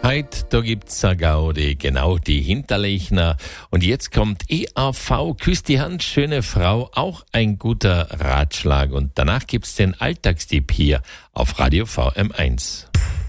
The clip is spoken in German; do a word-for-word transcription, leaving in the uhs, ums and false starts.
Heute, da gibt's eine Gaudi, genau, die Hinterlechner. Und jetzt kommt E A V, Küss die Hand, schöne Frau, auch ein guter Ratschlag. Und danach gibt's den Alltagstipp hier auf Radio V M eins.